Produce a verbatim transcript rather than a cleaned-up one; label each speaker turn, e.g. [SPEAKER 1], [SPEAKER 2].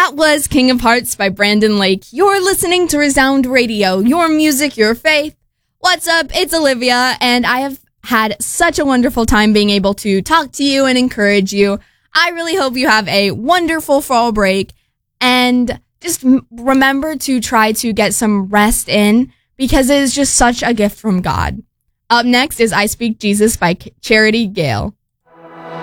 [SPEAKER 1] That was King of Hearts by Brandon Lake. You're listening to Resound Radio, your music, your faith. What's up? It's Olivia, and I have had such a wonderful time being able to talk to you and encourage you. I really hope you have a wonderful fall break, and just m- remember to try to get some rest in, because it is just such a gift from God. Up next is I Speak Jesus by Charity Gale.